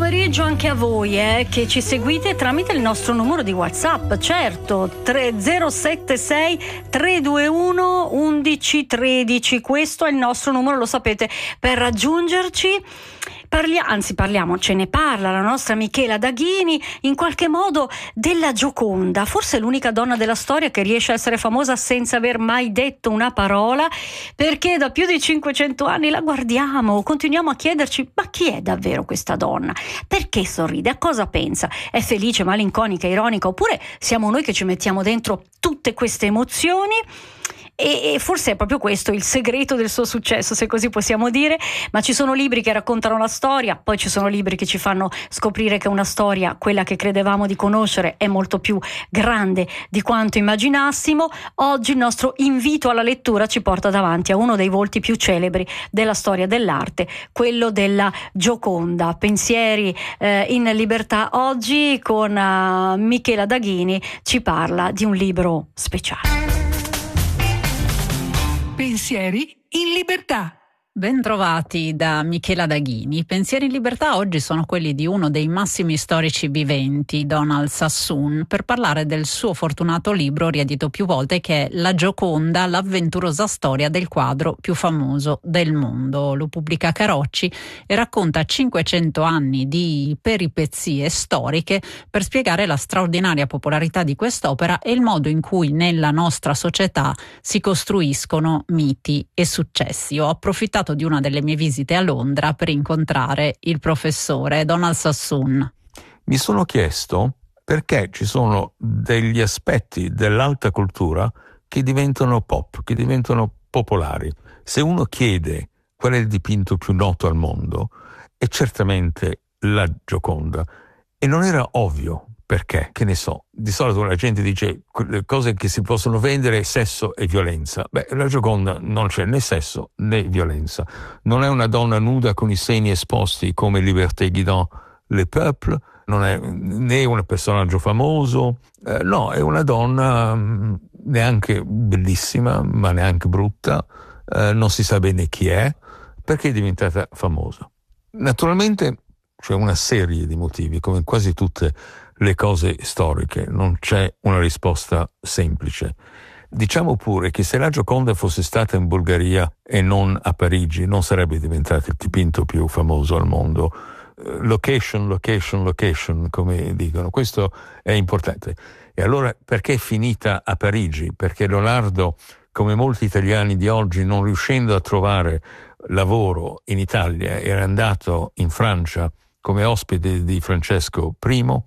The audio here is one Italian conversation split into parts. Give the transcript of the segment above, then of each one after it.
pomeriggio anche a voi che ci seguite tramite il nostro numero di WhatsApp, certo, 3076 321 1113. Questo è il nostro numero, lo sapete, per raggiungerci. Ce ne parla la nostra Michela Daghini, in qualche modo della Gioconda, forse l'unica donna della storia che riesce a essere famosa senza aver mai detto una parola, perché da più di 500 anni la guardiamo, continuiamo a chiederci: ma chi è davvero questa donna? Perché sorride? A cosa pensa? È felice, malinconica, ironica, oppure siamo noi che ci mettiamo dentro tutte queste emozioni? E forse è proprio questo il segreto del suo successo, se così possiamo dire. Ma ci sono libri che raccontano la storia, poi ci sono libri che ci fanno scoprire che una storia, quella che credevamo di conoscere, è molto più grande di quanto immaginassimo. Oggi il nostro invito alla lettura ci porta davanti a uno dei volti più celebri della storia dell'arte, quello della Gioconda. Pensieri in libertà oggi con Michela Daghini ci parla di un libro speciale. Pensieri in libertà. Bentrovati da Michela Daghini. Pensieri in libertà oggi sono quelli di uno dei massimi storici viventi, Donald Sassoon, per parlare del suo fortunato libro riedito più volte, che è La Gioconda, l'avventurosa storia del quadro più famoso del mondo. Lo pubblica Carocci e racconta 500 anni di peripezie storiche per spiegare la straordinaria popolarità di quest'opera e il modo in cui nella nostra società si costruiscono miti e successi. Ho approfittato di una delle mie visite a Londra per incontrare il professore Donald Sassoon. Mi sono chiesto perché ci sono degli aspetti dell'alta cultura che diventano pop, che diventano popolari. Se uno chiede qual è il dipinto più noto al mondo, è certamente la Gioconda. E non era ovvio. Perché? Che ne so, di solito la gente dice le cose che si possono vendere: sesso e violenza. Beh, la Gioconda non c'è né sesso né violenza. Non è una donna nuda con i seni esposti come Liberté guidant le peuples, non è né un personaggio famoso, no, è una donna neanche bellissima, ma neanche brutta, non si sa bene chi è, perché è diventata famosa. Naturalmente c'è una serie di motivi, come in quasi tutte le cose storiche, non c'è una risposta semplice. Diciamo pure che se la Gioconda fosse stata in Bulgaria e non a Parigi, non sarebbe diventato il dipinto più famoso al mondo. Location, location, location, come dicono. Questo è importante. E allora perché è finita a Parigi? Perché Leonardo, come molti italiani di oggi, non riuscendo a trovare lavoro in Italia, era andato in Francia come ospite di Francesco I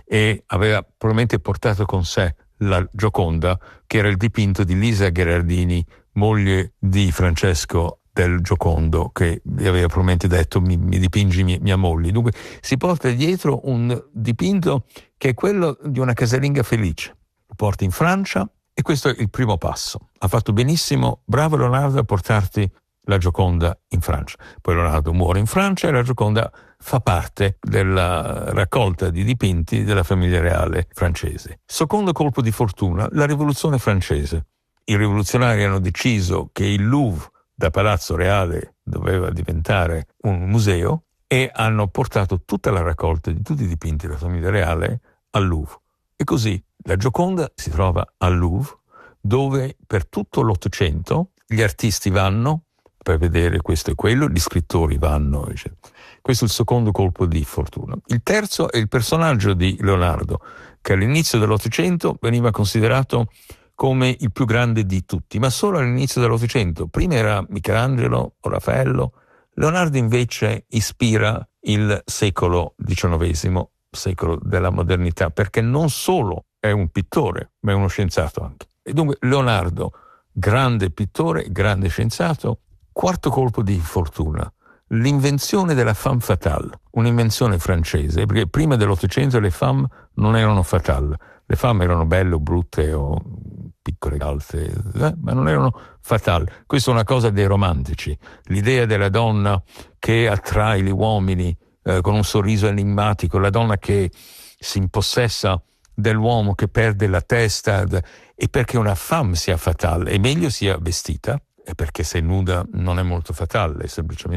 e aveva probabilmente portato con sé la Gioconda, che era il dipinto di Lisa Gherardini, moglie di Francesco del Giocondo, che gli aveva probabilmente detto: mi dipingi mia moglie. Dunque si porta dietro un dipinto che è quello di una casalinga felice. Lo porta in Francia e questo è il primo passo. Ha fatto benissimo, bravo Leonardo, a portarti la Gioconda in Francia. Poi Leonardo muore in Francia e la Gioconda fa parte della raccolta di dipinti della famiglia reale francese. Secondo colpo di fortuna, la rivoluzione francese. I rivoluzionari hanno deciso che il Louvre da Palazzo Reale doveva diventare un museo e hanno portato tutta la raccolta di tutti i dipinti della famiglia reale al Louvre. E così la Gioconda si trova al Louvre, dove per tutto l'Ottocento gli artisti vanno per vedere questo e quello, gli scrittori vanno, eccetera. Questo è il secondo colpo di fortuna. Il terzo è il personaggio di Leonardo, che all'inizio dell'Ottocento veniva considerato come il più grande di tutti, ma solo all'inizio dell'Ottocento. Prima era Michelangelo o Raffaello. Leonardo invece ispira il secolo XIX, secolo della modernità, perché non solo è un pittore, ma è uno scienziato anche. E dunque Leonardo, grande pittore, grande scienziato. Quarto colpo di fortuna, l'invenzione della femme fatale, un'invenzione francese, perché prima dell'Ottocento le femme non erano fatale, le femme erano belle o brutte o piccole, alte, ma non erano fatali. Questa è una cosa dei romantici, l'idea della donna che attrae gli uomini con un sorriso enigmatico, la donna che si impossessa dell'uomo, che perde la testa, e perché una femme sia fatale è meglio sia vestita, e perché se nuda non è molto fatale, è semplicemente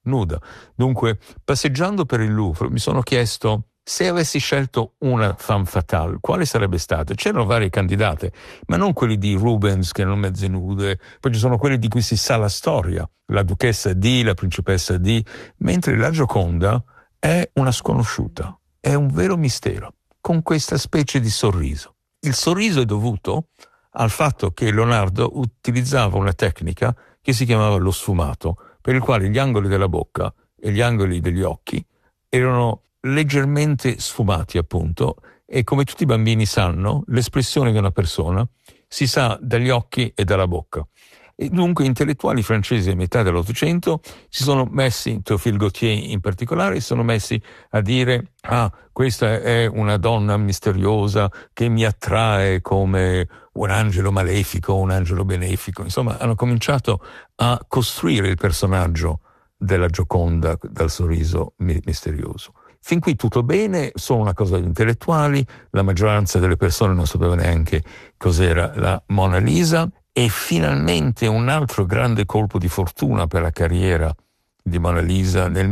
nuda. Dunque, passeggiando per il Louvre mi sono chiesto, se avessi scelto una femme fatale, quale sarebbe stata? C'erano varie candidate, ma non quelli di Rubens che erano mezze nude, poi ci sono quelli di cui si sa la storia, la duchessa di, la principessa di, mentre la Gioconda è una sconosciuta, è un vero mistero, con questa specie di sorriso. Il sorriso è dovuto al fatto che Leonardo utilizzava una tecnica che si chiamava lo sfumato, per il quale gli angoli della bocca e gli angoli degli occhi erano leggermente sfumati, appunto, e come tutti i bambini sanno, l'espressione di una persona si sa dagli occhi e dalla bocca. E dunque intellettuali francesi a metà dell'Ottocento si sono messi, Théophile Gautier in particolare, si sono messi a dire: questa è una donna misteriosa che mi attrae come un angelo malefico, un angelo benefico. Insomma, hanno cominciato a costruire il personaggio della Gioconda dal sorriso misterioso. Fin qui tutto bene, sono una cosa di intellettuali, la maggioranza delle persone non sapeva neanche cos'era la Mona Lisa, e finalmente un altro grande colpo di fortuna per la carriera di Mona Lisa. Nel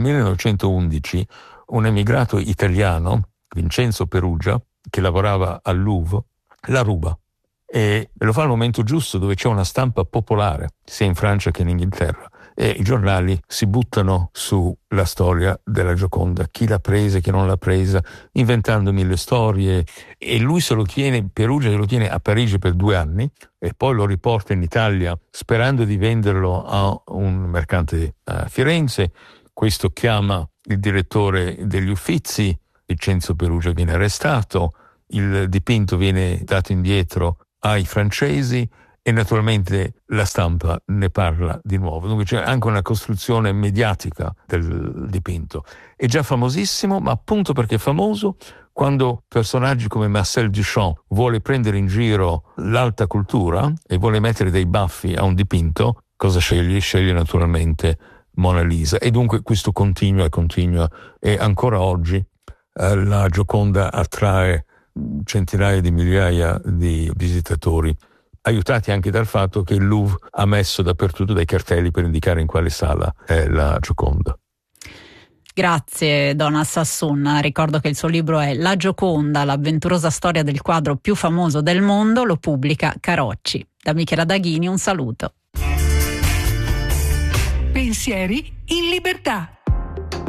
1911 un emigrato italiano, Vincenzo Perugia, che lavorava al Louvre, la ruba e lo fa al momento giusto, dove c'è una stampa popolare sia in Francia che in Inghilterra, e i giornali si buttano sulla storia della Gioconda, chi l'ha presa, chi non l'ha presa, inventando mille storie, e lui se lo tiene, Perugia se lo tiene a Parigi per 2 anni e poi lo riporta in Italia sperando di venderlo a un mercante a Firenze. Questo chiama il direttore degli Uffizi, Vincenzo Perugia viene arrestato, il dipinto viene dato indietro ai francesi e naturalmente la stampa ne parla di nuovo. Dunque c'è anche una costruzione mediatica del dipinto. È già famosissimo, ma appunto perché è famoso, quando personaggi come Marcel Duchamp vuole prendere in giro l'alta cultura e vuole mettere dei baffi a un dipinto, cosa sceglie? Sceglie naturalmente Mona Lisa. E dunque questo continua e ancora oggi la Gioconda attrae centinaia di migliaia di visitatori, aiutati anche dal fatto che il Louvre ha messo dappertutto dei cartelli per indicare in quale sala è la Gioconda. Grazie Donald Sassoon. Ricordo che il suo libro è La Gioconda, l'avventurosa storia del quadro più famoso del mondo, lo pubblica Carocci. Da Michela Daghini un saluto. Pensieri in libertà.